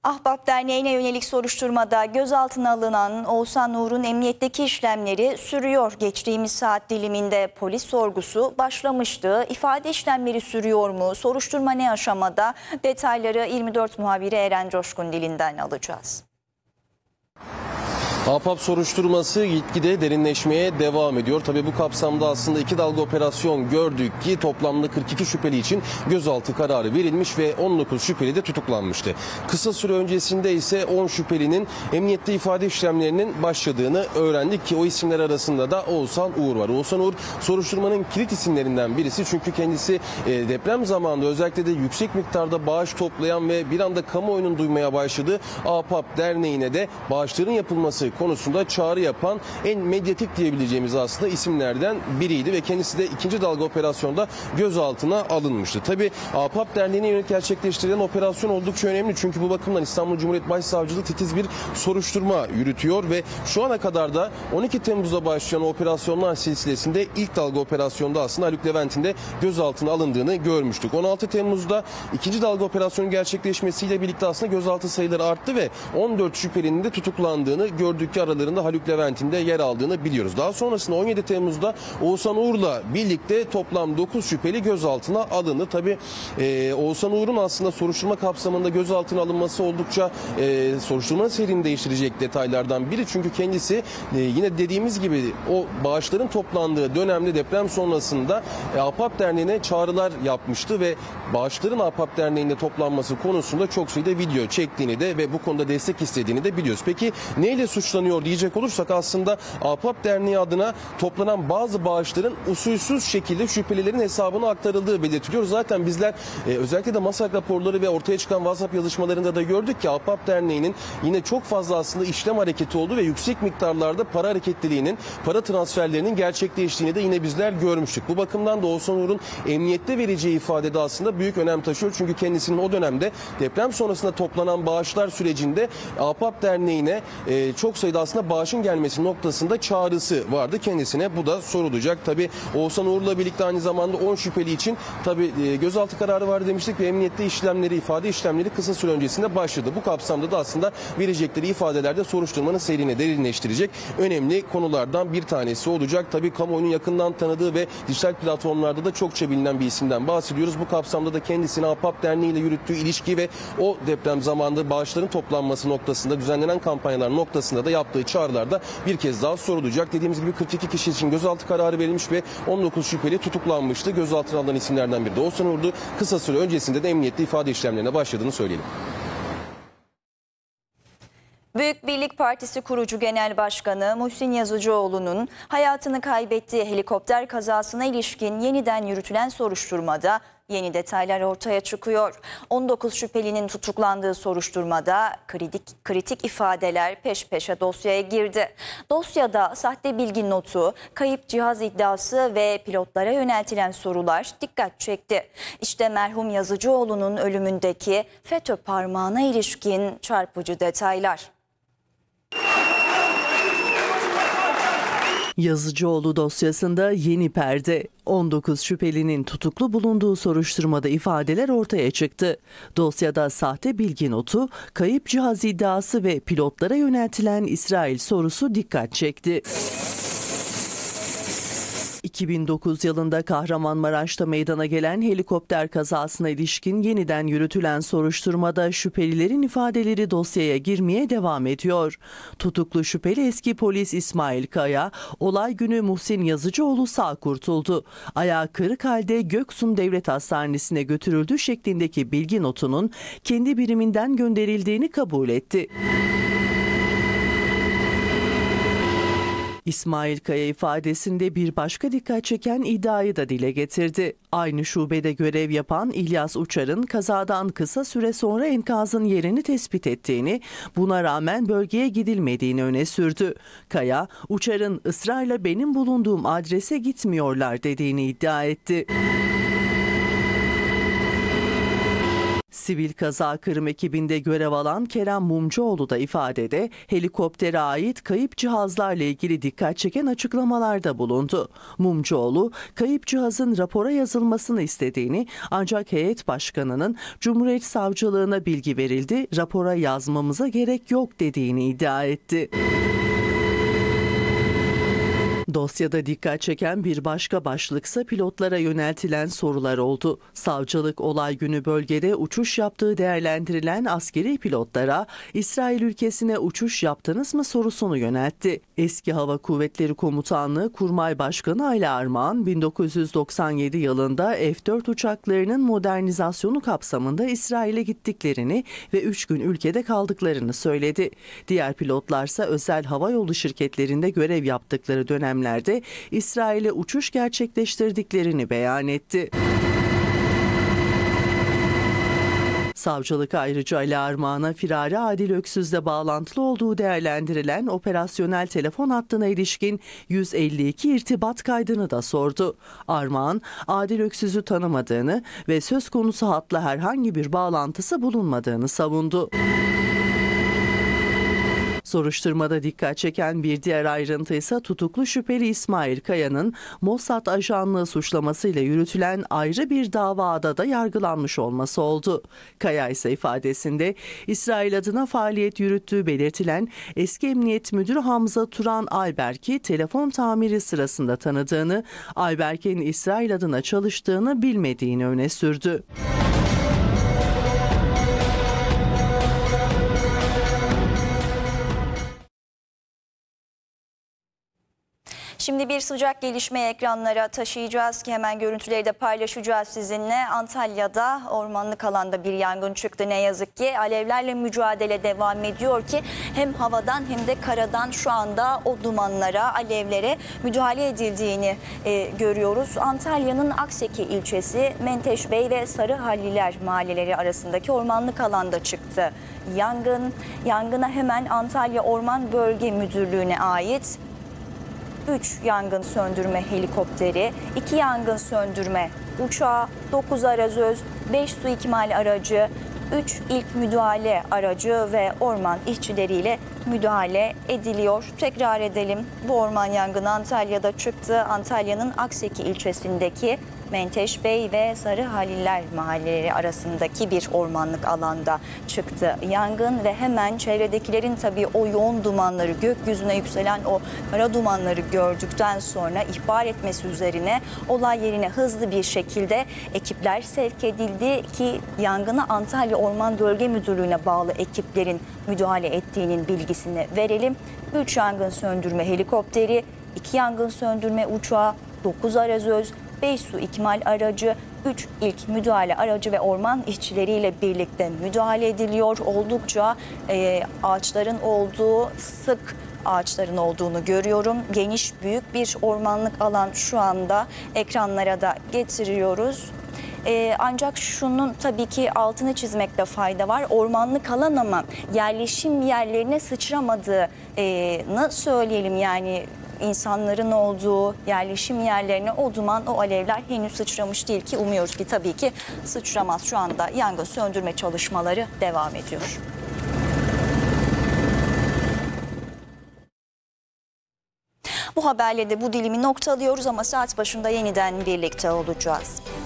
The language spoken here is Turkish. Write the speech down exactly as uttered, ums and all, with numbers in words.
Ahbap Derneği'ne yönelik soruşturmada gözaltına alınan Oğuzhan Uğur'un emniyetteki işlemleri sürüyor. Geçtiğimiz saat diliminde polis sorgusu başlamıştı. İfade işlemleri sürüyor mu? Soruşturma ne aşamada? Detayları yirmi dört muhabiri Eren Coşkun dilinden alacağız. Ahbap soruşturması gitgide derinleşmeye devam ediyor. Tabii bu kapsamda aslında iki dalga operasyon gördük ki toplamda kırk iki şüpheli için gözaltı kararı verilmiş ve on dokuz şüpheli de tutuklanmıştı. Kısa süre öncesinde ise on şüphelinin emniyette ifade işlemlerinin başladığını öğrendik ki o isimler arasında da Oğuzhan Uğur var. Oğuzhan Uğur soruşturmanın kilit isimlerinden birisi çünkü kendisi e, deprem zamanında özellikle de yüksek miktarda bağış toplayan ve bir anda kamuoyunun duymaya başladığı Ahbap Derneği'ne de bağışların yapılması konusunda çağrı yapan en medyatik diyebileceğimiz aslında isimlerden biriydi ve kendisi de ikinci dalga operasyonda gözaltına alınmıştı. Tabii Ahbap Derneği'ne yönelik gerçekleştirilen operasyon oldukça önemli çünkü bu bakımdan İstanbul Cumhuriyet Başsavcılığı titiz bir soruşturma yürütüyor ve şu ana kadar da on iki Temmuz'da başlayan operasyonlar silsilesinde ilk dalga operasyonda aslında Haluk Levent'in de gözaltına alındığını görmüştük. on altı Temmuz'da ikinci dalga operasyonun gerçekleşmesiyle birlikte aslında gözaltı sayıları arttı ve on dört şüphelinin de tutuklandığını gördük ki aralarında Haluk Levent'in de yer aldığını biliyoruz. Daha sonrasında on yedi Temmuz'da Oğuzhan Uğur'la birlikte toplam dokuz şüpheli gözaltına alındı. Tabii e, Oğuzhan Uğur'un aslında soruşturma kapsamında gözaltına alınması oldukça e, soruşturmanın seyrini değiştirecek detaylardan biri. Çünkü kendisi e, yine dediğimiz gibi o bağışların toplandığı dönemde deprem sonrasında e, Ahbap Derneği'ne çağrılar yapmıştı ve bağışların Ahbap Derneği'nde toplanması konusunda çok sayıda video çektiğini de ve bu konuda destek istediğini de biliyoruz. Peki neyle suçlanıyor diyecek olursak aslında Ahbap Derneği adına toplanan bazı bağışların usulsüz şekilde şüphelilerin hesabına aktarıldığı belirtiliyor. Zaten bizler e, özellikle de MASAK raporları ve ortaya çıkan WhatsApp yazışmalarında da gördük ki Ahbap Derneği'nin yine çok fazla aslında işlem hareketi olduğu ve yüksek miktarlarda para hareketliliğinin, para transferlerinin gerçekleştiğini de yine bizler görmüştük. Bu bakımdan da Oğuzhan Uğur'un emniyette vereceği ifadede aslında büyük önem taşıyor. Çünkü kendisinin o dönemde deprem sonrasında toplanan bağışlar sürecinde Ahbap Derneği'ne e, çok sayıda aslında bağışın gelmesi noktasında çağrısı vardı kendisine. Bu da sorulacak. Tabii Oğuzhan Uğur'la birlikte aynı zamanda on şüpheli için tabii e, gözaltı kararı var demiştik ve emniyette işlemleri, ifade işlemleri kısa süre öncesinde başladı. Bu kapsamda da aslında verecekleri ifadelerde soruşturmanın seyrini derinleştirecek önemli konulardan bir tanesi olacak. Tabii kamuoyunun yakından tanıdığı ve dijital platformlarda da çokça bilinen bir isimden bahsediyoruz. Bu kapsamda da kendisine Ahbap Derneği ile yürüttüğü ilişki ve o deprem zamanında bağışların toplanması noktasında düzenlenen kampanyalar noktasında da yaptığı çağrılarda bir kez daha sorulacak. Dediğimiz gibi kırk iki kişi için gözaltı kararı verilmiş ve on dokuz şüpheli tutuklanmıştı. Gözaltına alınan isimlerden biri de Oğuzhan Uğur'du. Kısa süre öncesinde de emniyette ifade işlemlerine başladığını söyleyelim. Büyük Birlik Partisi kurucu genel başkanı Muhsin Yazıcıoğlu'nun hayatını kaybettiği helikopter kazasına ilişkin yeniden yürütülen soruşturmada yeni detaylar ortaya çıkıyor. on dokuz şüphelinin tutuklandığı soruşturmada kritik, kritik ifadeler peş peşe dosyaya girdi. Dosyada sahte bilgi notu, kayıp cihaz iddiası ve pilotlara yöneltilen sorular dikkat çekti. İşte merhum Yazıcıoğlu'nun ölümündeki FETÖ parmağına ilişkin çarpıcı detaylar. Yazıcıoğlu dosyasında yeni perde. on dokuz şüphelinin tutuklu bulunduğu soruşturmada ifadeler ortaya çıktı. Dosyada sahte bilgi notu, kayıp cihaz iddiası ve pilotlara yöneltilen İsrail sorusu dikkat çekti. iki bin dokuz yılında Kahramanmaraş'ta meydana gelen helikopter kazasına ilişkin yeniden yürütülen soruşturmada şüphelilerin ifadeleri dosyaya girmeye devam ediyor. Tutuklu şüpheli eski polis İsmail Kaya, olay günü Muhsin Yazıcıoğlu sağ kurtuldu. Ayağı kırık halde Göksun Devlet Hastanesi'ne götürüldü şeklindeki bilgi notunun kendi biriminden gönderildiğini kabul etti. İsmail Kaya ifadesinde bir başka dikkat çeken iddiayı da dile getirdi. Aynı şubede görev yapan İlyas Uçar'ın kazadan kısa süre sonra enkazın yerini tespit ettiğini, buna rağmen bölgeye gidilmediğini öne sürdü. Kaya, Uçar'ın ısrarla benim bulunduğum adrese gitmiyorlar dediğini iddia etti. Sivil kaza kırım ekibinde görev alan Kerem Mumcuoğlu da ifadede helikoptere ait kayıp cihazlarla ilgili dikkat çeken açıklamalarda bulundu. Mumcuoğlu, kayıp cihazın rapora yazılmasını istediğini ancak heyet başkanının Cumhuriyet Savcılığına bilgi verildi, rapora yazmamıza gerek yok dediğini iddia etti. Dosyada dikkat çeken bir başka başlıksa pilotlara yöneltilen sorular oldu. Savcılık olay günü bölgede uçuş yaptığı değerlendirilen askeri pilotlara İsrail ülkesine uçuş yaptınız mı sorusunu yöneltti. Eski Hava Kuvvetleri Komutanlığı Kurmay Başkanı Ali Armağan, bin dokuz yüz doksan yedi yılında F dört uçaklarının modernizasyonu kapsamında İsrail'e gittiklerini ve üç gün ülkede kaldıklarını söyledi. Diğer pilotlarsa özel havayolu şirketlerinde görev yaptıkları dönemlerde İsrail'e uçuş gerçekleştirdiklerini beyan etti. Savcılık ayrıca Ali Armağan'a firari Adil Öksüz'le bağlantılı olduğu değerlendirilen operasyonel telefon hattına ilişkin yüz elli iki irtibat kaydını da sordu. Armağan, Adil Öksüz'ü tanımadığını ve söz konusu hatla herhangi bir bağlantısı bulunmadığını savundu. Soruşturmada dikkat çeken bir diğer ayrıntı ise tutuklu şüpheli İsmail Kaya'nın Mossad ajanlığı suçlamasıyla yürütülen ayrı bir davada da yargılanmış olması oldu. Kaya ise ifadesinde İsrail adına faaliyet yürüttüğü belirtilen eski Emniyet Müdürü Hamza Turan Ayberk'i telefon tamiri sırasında tanıdığını, Ayberk'in İsrail adına çalıştığını bilmediğini öne sürdü. Şimdi bir sıcak gelişmeyi ekranlara taşıyacağız ki hemen görüntüleri de paylaşacağız sizinle. Antalya'da ormanlık alanda bir yangın çıktı ne yazık ki. Alevlerle mücadele devam ediyor ki hem havadan hem de karadan şu anda o dumanlara, alevlere müdahale edildiğini e, görüyoruz. Antalya'nın Akseki ilçesi Menteşbey ve Sarıhalliler mahalleleri arasındaki ormanlık alanda çıktı yangın. Yangına hemen Antalya Orman Bölge Müdürlüğü'ne ait üç yangın söndürme helikopteri, iki yangın söndürme uçağı, dokuz arazöz, beş su ikmal aracı, üç ilk müdahale aracı ve orman işçileriyle müdahale ediliyor. Tekrar edelim, bu orman yangını Antalya'da çıktı. Antalya'nın Akseki ilçesindeki Menteşbey ve Sarıhalliler mahalleleri arasındaki bir ormanlık alanda çıktı yangın ve hemen çevredekilerin tabii o yoğun dumanları, gökyüzüne yükselen o kara dumanları gördükten sonra ihbar etmesi üzerine olay yerine hızlı bir şekilde ekipler sevk edildi ki yangına Antalya Orman Bölge Müdürlüğü'ne bağlı ekiplerin müdahale ettiğinin bilgisini verelim. üç yangın söndürme helikopteri, iki yangın söndürme uçağı, dokuz arazöz, beş su ikmal aracı, üç ilk müdahale aracı ve orman işçileriyle birlikte müdahale ediliyor. Oldukça e, ağaçların olduğu, sık ağaçların olduğunu görüyorum. Geniş, büyük bir ormanlık alan şu anda ekranlara da getiriyoruz. Ee, ancak şunun tabii ki altını çizmekte fayda var. Ormanlık alan ama yerleşim yerlerine sıçramadığını söyleyelim. Yani insanların olduğu yerleşim yerlerine o duman, o alevler henüz sıçramış değil ki umuyoruz ki tabii ki sıçramaz. Şu anda yangın söndürme çalışmaları devam ediyor. Bu haberle de bu dilimi noktalıyoruz ama saat başında yeniden birlikte olacağız.